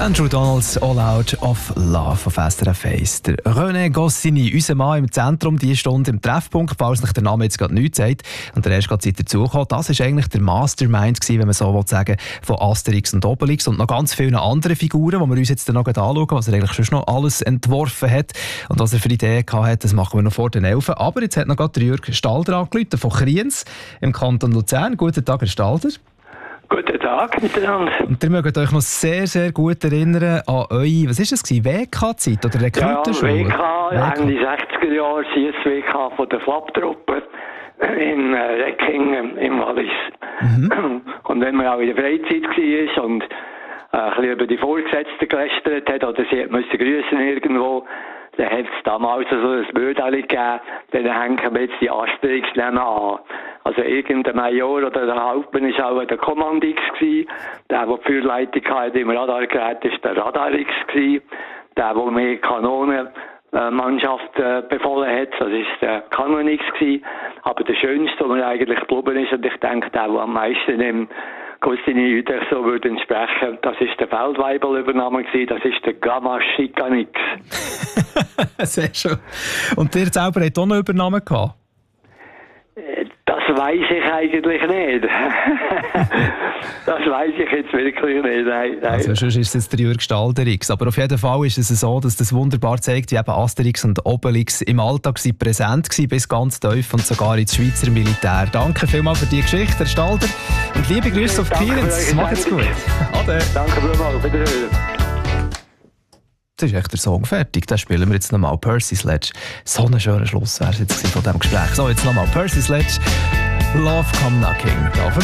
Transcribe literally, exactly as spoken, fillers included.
Andrew Donalds All Out of Love auf S R F eins. Der René Goscinny, unser Mann im Zentrum, diese Stunde im Treffpunkt, falls nicht der Name jetzt gerade nichts sagt und der erst gerade Zeit dazugekommen. Das war eigentlich der Mastermind gewesen, wenn man so will sagen, von Asterix und Obelix und noch ganz vielen anderen Figuren, die wir uns jetzt dann noch anschauen, was er eigentlich schon noch alles entworfen hat und was er für Ideen gehabt hat, das machen wir noch vor den Elfen. Aber jetzt hat noch gerade Jürg Stalder angerufen von Kriens im Kanton Luzern. Guten Tag, Herr Stalder. Guten Tag miteinander. Und ihr mögt euch noch sehr, sehr gut erinnern an eure, was ist das gewesen, W K-Zeit oder Rekrutenschule? Ja, W K, Ende sechziger Jahre, C S W K von der Flap-Truppe in äh, Reckingen im Wallis. Mhm. Und wenn man auch in der Freizeit war und äh, ein bisschen über die Vorgesetzten gelästert hat oder sie musste grüßen irgendwo, dann hat es damals so ein Bödeli gegeben, dann hängen wir jetzt die Asterix-Namen an. Also irgendein Major oder der Hauptmann war auch der Kommandix gewesen. Der, der die Führleitung hatte im Radargerät, war der Radarix gewesen. Der, der mehr Kanonenmannschaft äh, befohlen hat, das war der Kanonix gewesen. Aber der Schönste, der mir eigentlich geblieben ist, und ich denke, der, der am meisten im Goscinny Uder so würde entsprechen, das ist der Feldweibel-Übernahme gewesen, das ist der Gamma-Schikanix. Sehr schön. Und der selber hat auch noch Übernahmen gehabt? Das weiss ich eigentlich nicht. Das weiss ich jetzt wirklich nicht. Nein, nein. Also sonst ist es der Jürg Stalderix. Aber auf jeden Fall ist es so, dass das wunderbar zeigt, wie eben Asterix und Obelix im Alltag präsent waren, bis ganz tief und sogar ins Schweizer Militär. Danke vielmals für die Geschichte, Herr Stalder. Und liebe Grüße auf Kirenz. Macht's gut. Ade. Danke vielmals. Wiederhören. Jetzt ist echt der Song fertig. Den spielen wir jetzt nochmal. Percy Sledge. So ein schöner Schluss wäre es jetzt von diesem Gespräch. So, jetzt nochmal Percy Sledge. Love Come Knocking.